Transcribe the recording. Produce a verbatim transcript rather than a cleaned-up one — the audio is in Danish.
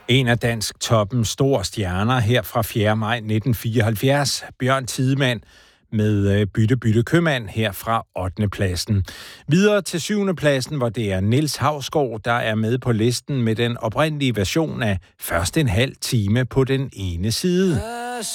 En af dansk toppens store stjerner her fra fjerde maj nitten fireoghalvfjerds, Bjørn Tidemand, med Bytte Bytte Købmand her fra ottende pladsen. Videre til syvende pladsen, hvor det er Niels Hausgaard, der er med på listen med den oprindelige version af Først en halv time på den ene side.